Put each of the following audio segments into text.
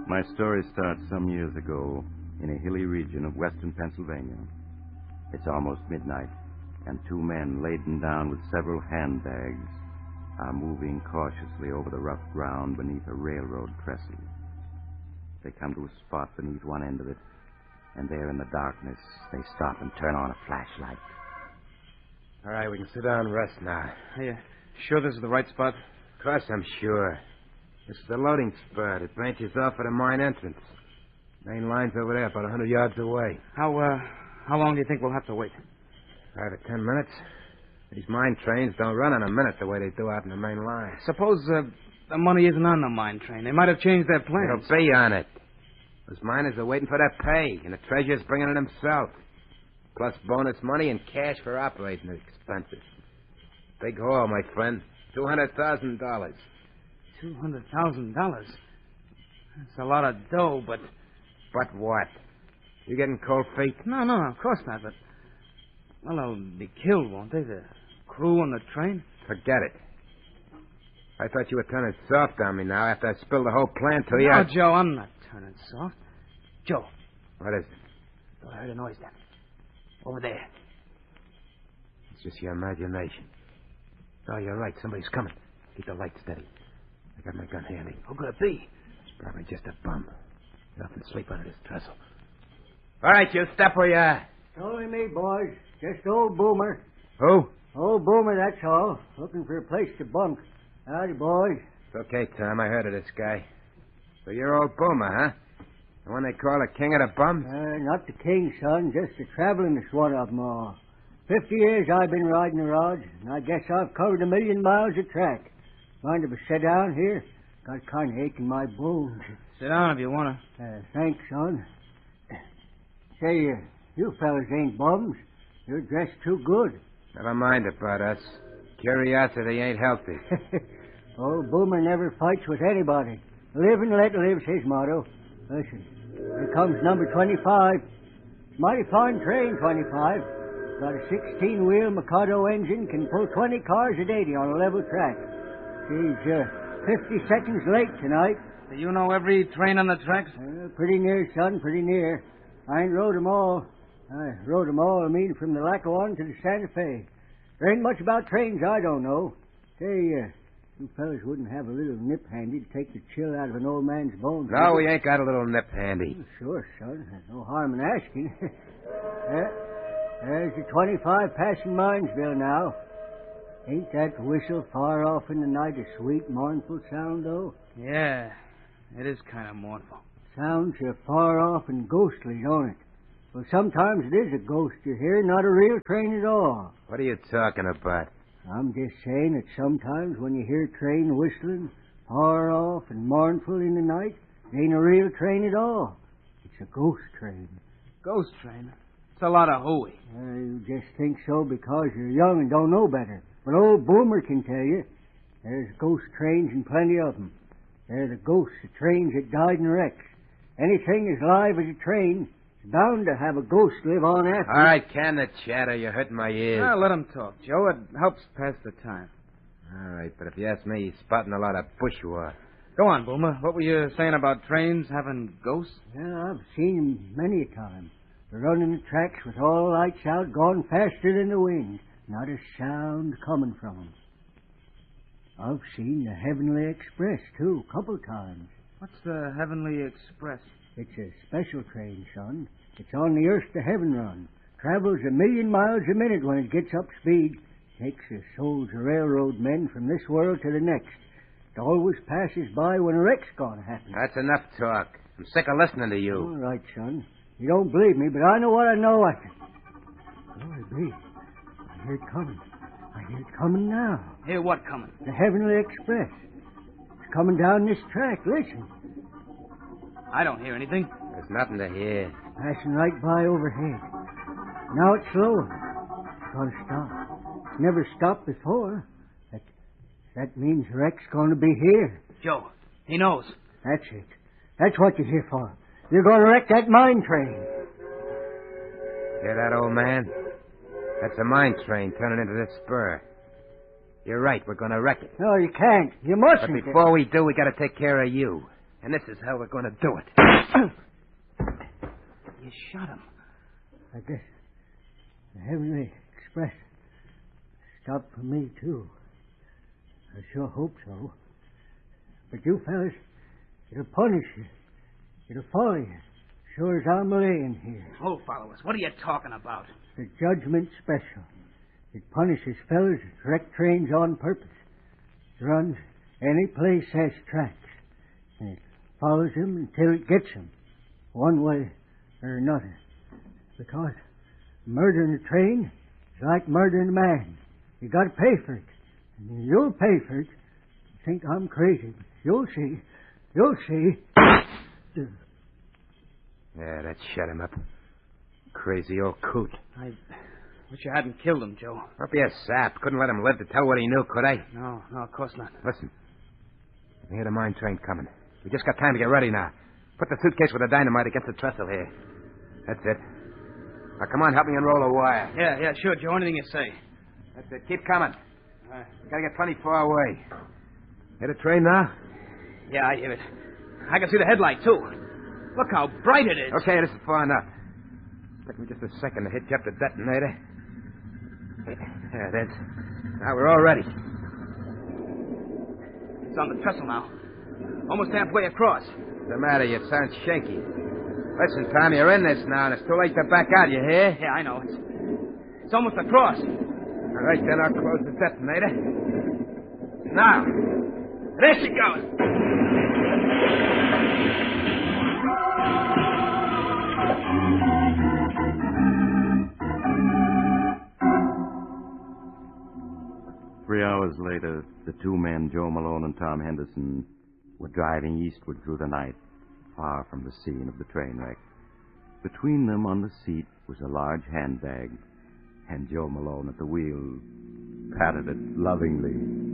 My story starts some years ago in a hilly region of western Pennsylvania. It's almost midnight, and two men laden down with several handbags are moving cautiously over the rough ground beneath a railroad trestle. They come to a spot beneath one end of it, and there in the darkness, they stop and turn on a flashlight. All right, we can sit down and rest now. Are you sure this is the right spot? Of course I'm sure. This is the loading spur that branches off at the mine entrance. Main line's over there, about 100 yards away. How long do you think we'll have to wait? 5 or 10 minutes. These mine trains don't run in a minute the way they do out in the main line. Suppose the money isn't on the mine train. They might have changed their plans. It'll be on it. Those miners are waiting for their pay, and the treasurer's bringing it himself. Plus bonus money and cash for operating expenses. Big haul, my friend. $200,000. $200,000? That's a lot of dough, but... But what? You getting cold feet? No, of course not, but... Well, they'll be killed, won't they? The crew on the train? Forget it. I thought you were turning soft on me now after I spilled the whole plan to you. No, Joe, I'm not turning soft. Joe. What is it? I heard a noise then. Over there. It's just your imagination. Oh, you're right. Somebody's coming. Keep the light steady. I got my gun handy. Who could it be? It's probably just a bum. Get up and sleep under this trestle. All right, you step where you are. It's only me, boys. Just old Boomer. Who? Old Boomer, that's all. Looking for a place to bunk. Howdy, boys. It's okay, Tom. I heard of this guy. So you're old Boomer, huh? The one they call the king of the bums? Not the king, son. Just the travelingest one of them all. 50 years I've been riding the rods, and I guess I've covered 1,000,000 miles of track. Mind if I sit down here? Got kind of ache in my bones. Sit down if you want to. Thanks, son. Say, you fellas ain't bums. You're dressed too good. Never mind about us. Curiosity ain't healthy. Old Boomer never fights with anybody. Live and let live's his motto. Listen, here comes number 25. Mighty fine train, 25. Got a 16-wheel Mikado engine, can pull 20 cars at 80 on a level track. She's 50 seconds late tonight. Do you know every train on the tracks? Pretty near, son, pretty near. I ain't rode 'em all. From the Lackawanna to the Santa Fe. There ain't much about trains I don't know. Say, you fellas wouldn't have a little nip handy to take the chill out of an old man's bones. No, we ain't got a little nip handy. Sure, son. There's no harm in asking. There's the 25 passing Minesville now. Ain't that whistle far off in the night a sweet, mournful sound, though? Yeah, it is kind of mournful. Sounds far off and ghostly, don't it? Well, sometimes it is a ghost you hear, not a real train at all. What are you talking about? I'm just saying that sometimes when you hear a train whistling, far off and mournful in the night, it ain't a real train at all. It's a ghost train. Ghost train? It's a lot of hooey. You just think so because you're young and don't know better. But old Boomer can tell you. There's ghost trains and plenty of them. They're the ghosts of trains that died in wrecks. Anything as live as a train is bound to have a ghost live on after. All right, can the chatter. You're hurting my ears. Well, let him talk, Joe. It helps pass the time. All right, but if you ask me, he's spotting a lot of bushwhack. Go on, Boomer. What were you saying about trains having ghosts? Yeah, I've seen them many a time. They're running the tracks with all lights out, going faster than the wind. Not a sound coming from them. I've seen the Heavenly Express, too, a couple times. What's the Heavenly Express? It's a special train, son. It's on the Earth to Heaven run. Travels 1,000,000 miles a minute when it gets up speed. Takes the souls of railroad men from this world to the next. It always passes by when a wreck's going to happen. That's enough talk. I'm sick of listening to you. All right, son. You don't believe me, but I know what I know. Glory be. I hear it coming. I hear it coming now. Hear what coming? The Heavenly Express. It's coming down this track. Listen. I don't hear anything. There's nothing to hear. Passing right by overhead. Now it's slowing. It's going to stop. It's never stopped before. That means the wreck's going to be here. Joe, he knows. That's it. That's what you're here for. You're going to wreck that mine train. Hear that, old man? That's a mine train turning into this spur. You're right. We're going to wreck it. No, you can't. You mustn't. But before we do, we got to take care of you. And this is how we're going to do it. You shot him. I guess the Heavenly Express stopped for me, too. I sure hope so. But you fellas, it'll punish you. It'll follow you. Sure as I'm laying here. Oh, followers, what are you talking about? The Judgment Special. It punishes fellas that wreck trains on purpose. It runs any place has tracks. And it follows them until it gets them. One way or another. Because murdering a train is like murdering a man. You gotta pay for it. And you'll pay for it. You think I'm crazy, but you'll see. You'll see. Yeah, that shut him up. Crazy old coot. I wish you hadn't killed him, Joe. Don't be a sap. Couldn't let him live to tell what he knew, could I? No, of course not. Listen. I hear the mine train coming. We just got time to get ready now. Put the suitcase with the dynamite against the trestle here. That's it. Now, come on, help me unroll a wire. Yeah, sure, Joe. Anything you say. That's it. Keep coming. All right. We gotta get plenty far away. Hear the train now? Yeah, I hear it. I can see the headlight, too. Look how bright it is. Okay, this is far enough. Took me just a second to hitch up the detonator. There it is. Now we're all ready. It's on the trestle now. Almost halfway across. What's the matter? You sound shaky. Listen, Tom, you're in this now, and it's too late to back out, you hear? Yeah, I know. It's almost across. All right, then I'll close the detonator. Now. There she goes. Three hours later, the two men, Joe Malone and Tom Henderson, were driving eastward through the night, far from the scene of the train wreck. Between them on the seat was a large handbag, and Joe Malone at the wheel patted it lovingly.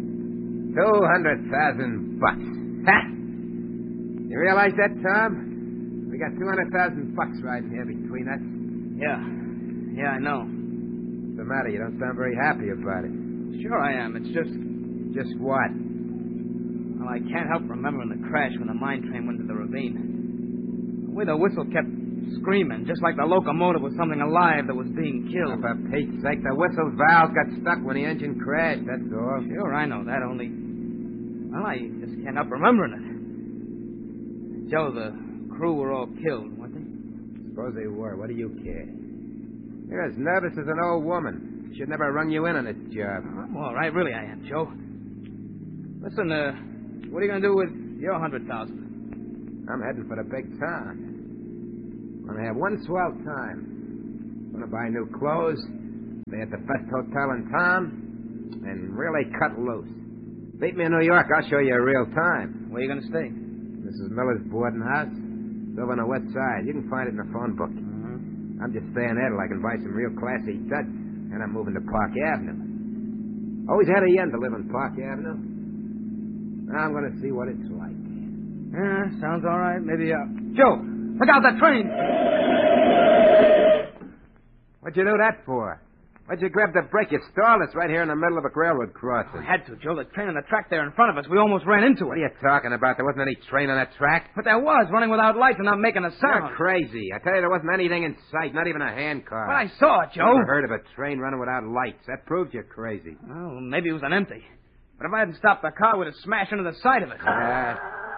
$200,000. Ha! You realize that, Tom? We got $200,000 riding here between us. Yeah, I know. What's the matter? You don't sound very happy about it. Sure I am. It's just... Just what? Well, I can't help remembering the crash when the mine train went into the ravine. The way the whistle kept screaming, just like the locomotive was something alive that was being killed. For Pete's sake, the whistle's valve got stuck when the engine crashed, that's all. Sure, I know that, only... Well, I just can't help remembering it. Joe, the crew were all killed, weren't they? Suppose they were. What do you care? You're as nervous as an old woman. Should never run you in on this job. I'm all right, really I am, Joe. Listen, what are you going to do with your $100,000? I'm heading for the big town. Gonna have one swell time. Gonna buy new clothes, stay at the best hotel in town, and really cut loose. Meet me in New York, I'll show you a real time. Where are you going to stay? Mrs. Miller's boarding house. It's over on the west side. You can find it in the phone book. Mm-hmm. I'm just staying there till I can buy some real classy duds. And I'm moving to Park Avenue. Always had a yen to live on Park Avenue. Now I'm going to see what it's like. Yeah, sounds all right. Maybe, Joe, look out, that train! What'd you do that for? Why'd you grab the brake? You stalled us right here in the middle of a railroad crossing. I had to, Joe. The train on the track there in front of us. We almost ran into it. What are you talking about? There wasn't any train on that track? But there was, running without lights and not making a sound. You're crazy. I tell you, there wasn't anything in sight, not even a hand car. But I saw it, Joe. Never heard of a train running without lights. That proves you're crazy. Well, maybe it was an empty. But if I hadn't stopped the car, we'd have smashed into the side of it. I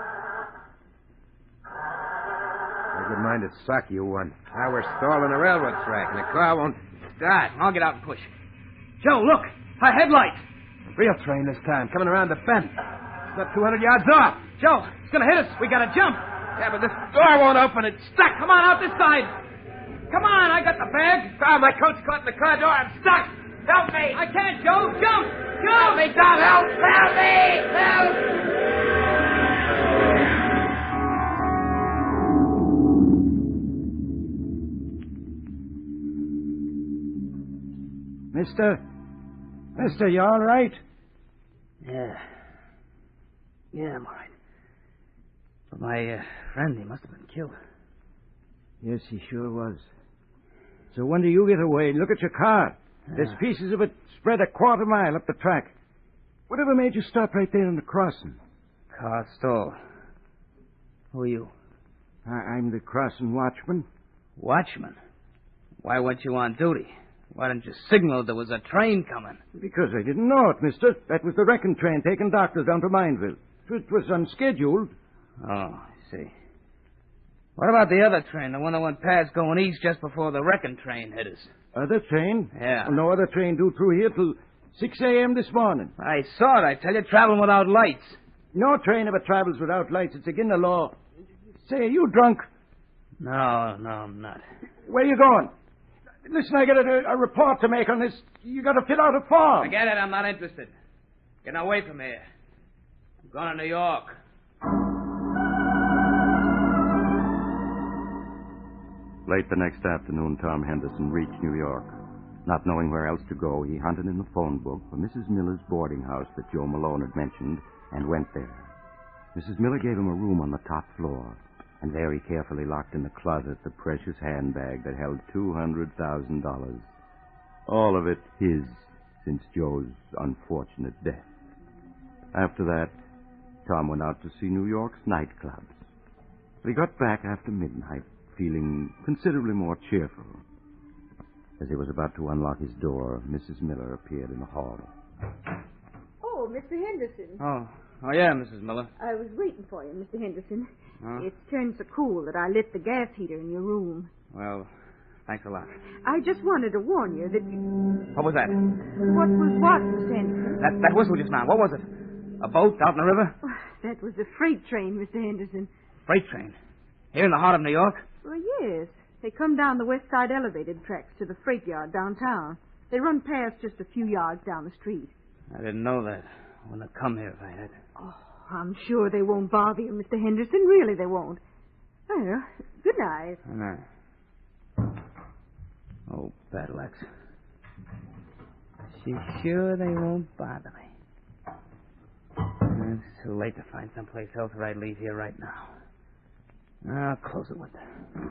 good mind to suck you one. Now we're stalling the railroad track, and the car won't start. I'll get out and push. Joe, look! A headlight! A real train this time, coming around the bend. It's not 200 yards off. Joe, it's gonna hit us. We gotta jump. Yeah, but this door won't open. It's stuck. Come on, out this side. Come on, I got the bag. Oh, my coat's caught in the car door. I'm stuck. Help me. I can't, Joe. Jump! Help me, Tom. Help! Help me! Help! Mister, you all right? Yeah, I'm all right. But my friend, he must have been killed. Yes, he sure was. So when do you get away? Look at your car. There's pieces of it spread a quarter mile up the track. Whatever made you stop right there in the crossing? Car stalled. Who are you? I'm the crossing watchman. Watchman? Why weren't you on duty? Why didn't you signal there was a train coming? Because I didn't know it, mister. That was the wrecking train taking doctors down to Mineville. It was unscheduled. Oh, I see. What about the other train, the one that went past going east just before the wrecking train hit us? Other train? Yeah. Well, no other train due through here till 6 a.m. this morning. I saw it, I tell you, traveling without lights. No train ever travels without lights. It's against the law. Say, are you drunk? No, I'm not. Where you going? Listen, I got a report to make on this. You got to fill out a form. Forget it, I'm not interested. Getting away from here. I'm going to New York. Late the next afternoon, Tom Henderson reached New York. Not knowing where else to go, he hunted in the phone book for Mrs. Miller's boarding house that Joe Malone had mentioned and went there. Mrs. Miller gave him a room on the top floor and very carefully locked in the closet the precious handbag that held $200,000. All of it his since Joe's unfortunate death. After that, Tom went out to see New York's nightclubs. But he got back after midnight, feeling considerably more cheerful. As he was about to unlock his door, Mrs. Miller appeared in the hall. Oh, Mr. Henderson. Oh, yeah, Mrs. Miller. I was waiting for you, Mr. Henderson. Huh? It's turned so cool that I lit the gas heater in your room. Well, thanks a lot. I just wanted to warn you that you... What was that? What was what, Mr. Henderson? That whistle just now. What was it? A boat out in the river? Oh, that was a freight train, Mr. Henderson. Freight train? Here in the heart of New York? Well, yes. They come down the west side elevated tracks to the freight yard downtown. They run past just a few yards down the street. I didn't know that. I wouldn't have come here if I had. Oh, I'm sure they won't bother you, Mr. Henderson. Really, they won't. Well, good night. No. Oh, battle axe. She's sure they won't bother me. It's too late to find someplace else or I'd leave here right now. I'll close the window.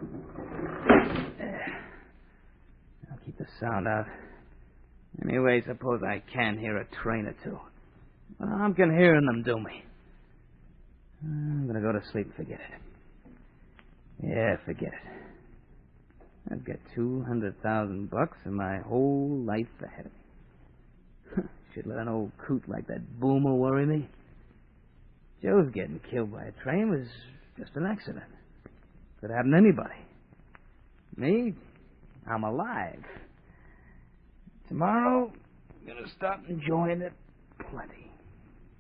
There. I'll keep the sound out. Anyway, suppose I can hear a train or two. Well, I'm can hearing them do me. I'm gonna go to sleep and forget it. Yeah, forget it. I've got $200,000 and my whole life ahead of me. Should let an old coot like that Boomer worry me. Joe's getting killed by a train was just an accident. Could happen to anybody. Me, I'm alive. Tomorrow, I'm gonna start enjoying it plenty.